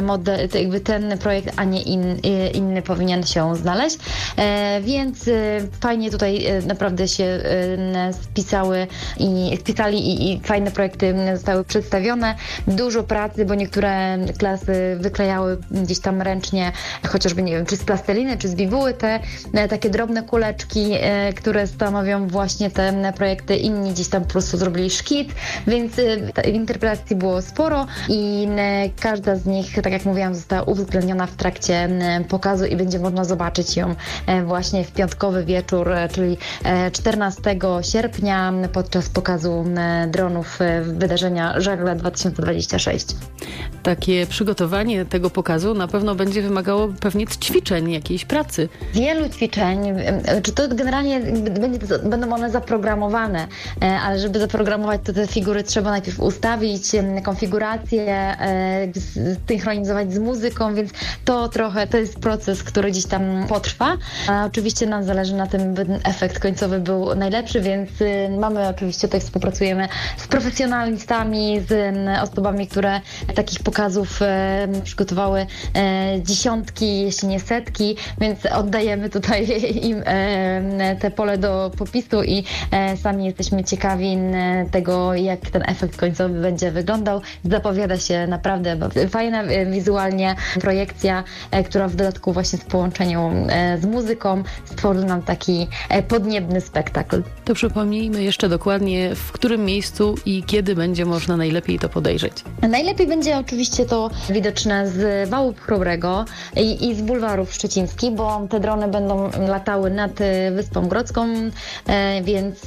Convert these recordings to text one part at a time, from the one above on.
model, jakby ten projekt, a nie inny powinien się znaleźć. Więc fajnie tutaj naprawdę się spisali i fajne projekty zostały przedstawione. Dużo pracy, bo niektóre klasy wyklejały gdzieś tam ręcznie, chociażby nie wiem, czy z plasteliny, czy z bibuły te takie drobne kuleczki, które stanowią właśnie te projekty. Inni gdzieś tam po prostu zrobili szkit, więc interpretacji było sporo i każda z nich, tak jak mówiłam, została uwzględniona w trakcie pokazu i będzie można zobaczyć ją właśnie w piątkowy wieczór, czyli 14 sierpnia podczas pokazu dronów wydarzenia Żagle 2026. Takie przygotowanie tego pokazu na pewno będzie wymagało pewnie ćwiczeń, jakiejś pracy. Wielu ćwiczeń, czy to generalnie będą one zaprogramowane, ale żeby zaprogramować to te figury trzeba najpierw ustawić konfigurację, synchronizować z muzyką, więc to jest proces, który gdzieś tam potrwa. A oczywiście nam zależy na tym, by ten efekt końcowy był najlepszy, więc mamy oczywiście, tutaj współpracujemy z profesjonalistami, z osobami, które takich pokazów przygotowały dziesiątki, jeśli nie setki, więc oddajemy tutaj im te pole do popisu i sami jesteśmy ciekawi tego, jak ten efekt końcowy będzie wyglądał. Zapowiada się naprawdę fajna wizualnie projekcja, która w dodatku właśnie w połączeniu z muzyką stworzy nam taki podniebny spektakl. To przypomnijmy jeszcze dokładnie, w którym miejscu i kiedy będzie można najlepiej to podejrzeć. Najlepiej będzie oczywiście to widoczne z Wału Chrobrego i z bulwarów szczecińskich, bo te drony będą latały nad Wyspą Grodzką, więc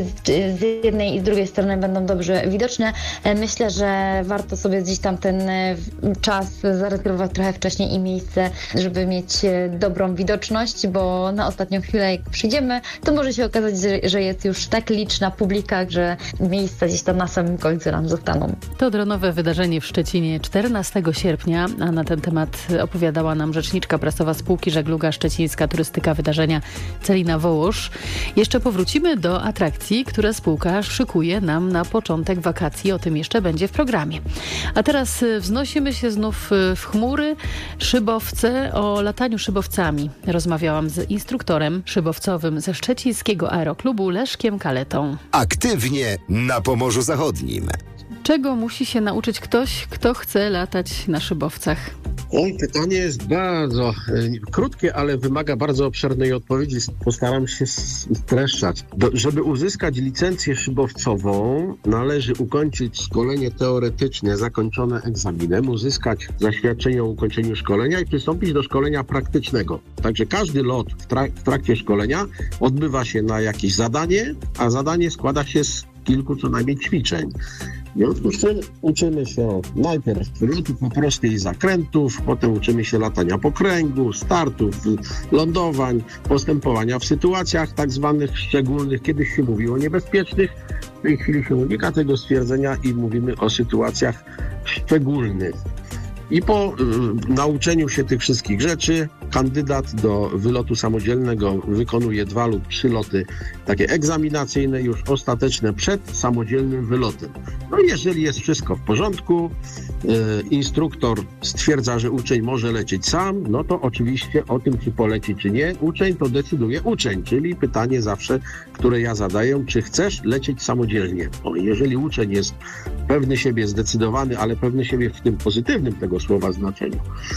z jednej i z drugiej strony będą dobrze widoczne. Myślę, że warto sobie gdzieś tam ten czas zarezerwować trochę wcześniej i miejsce, żeby mieć dobrą widoczność, bo na ostatnią chwilę jak przyjdziemy, to może się okazać, że jest już tak liczna publika, że miejsca gdzieś tam na samym końcu nam zostaną. To dronowe wydarzenie w Szczecinie 14 sierpnia, a na ten temat opowiadała nam rzeczniczka prasowa spółki Żegluga Szczecińska Turystyka Wydarzenia Celina Wołosz. Jeszcze powrócimy do atrakcji, które spółka szykuje nam na początek wakacji. O tym jeszcze będzie w programie. A teraz wznosimy się znów w chmury. Szybowce, o lataniu szybowcami. Rozmawiałam z instruktorem szybowcowym ze szczecińskiego aeroklubu Leszkiem Kaletą. Aktywnie na Pomorzu Zachodnim. Czego musi się nauczyć ktoś, kto chce latać na szybowcach? Oj, pytanie jest bardzo krótkie, ale wymaga bardzo obszernej odpowiedzi. Postaram się streszczać. Żeby uzyskać licencję szybowcową, należy ukończyć szkolenie teoretyczne zakończone egzaminem, uzyskać zaświadczenie o ukończeniu szkolenia i przystąpić do szkolenia praktycznego. Także każdy lot w trakcie szkolenia odbywa się na jakieś zadanie, a zadanie składa się z kilku co najmniej ćwiczeń. W związku z czym uczymy się najpierw lotu po prostej i zakrętów, potem uczymy się latania po kręgu, startów, lądowań, postępowania w sytuacjach tak zwanych szczególnych. Kiedyś się mówiło niebezpiecznych, w tej chwili się unika tego stwierdzenia i mówimy o sytuacjach szczególnych. I po nauczeniu się tych wszystkich rzeczy kandydat do wylotu samodzielnego wykonuje 2 lub 3 loty takie egzaminacyjne, już ostateczne przed samodzielnym wylotem. No i jeżeli jest wszystko w porządku, instruktor stwierdza, że uczeń może lecieć sam, no to oczywiście o tym, czy poleci, czy nie, uczeń to decyduje uczeń, czyli pytanie zawsze, które ja zadaję, czy chcesz lecieć samodzielnie? No, jeżeli uczeń jest pewny siebie, zdecydowany, ale pewny siebie w tym pozytywnym tego słowa znaczeniu,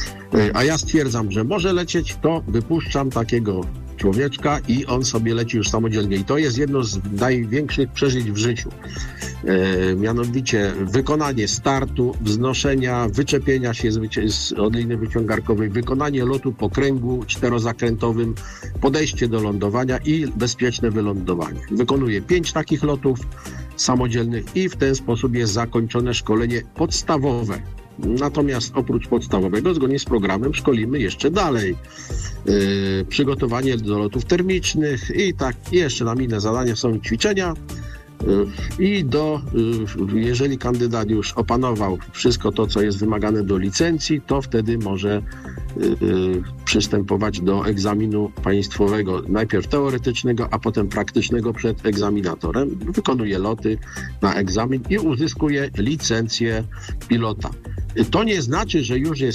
a ja stwierdzam, że może lecieć, to wypuszczam takiego człowieczka i on sobie leci już samodzielnie. I to jest jedno z największych przeżyć w życiu. Mianowicie wykonanie startu, wznoszenia, wyczepienia się z odliny wyciągarkowej, wykonanie lotu po kręgu 4-zakrętowym, podejście do lądowania i bezpieczne wylądowanie. Wykonuje 5 takich lotów samodzielnych i w ten sposób jest zakończone szkolenie podstawowe. Natomiast oprócz podstawowego, zgodnie z programem, szkolimy jeszcze dalej. Przygotowanie do lotów termicznych i tak jeszcze nam inne zadania, są ćwiczenia. I jeżeli kandydat już opanował wszystko to, co jest wymagane do licencji, to wtedy może przystępować do egzaminu państwowego, najpierw teoretycznego, a potem praktycznego przed egzaminatorem. Wykonuje loty na egzamin i uzyskuje licencję pilota. To nie znaczy, że już jest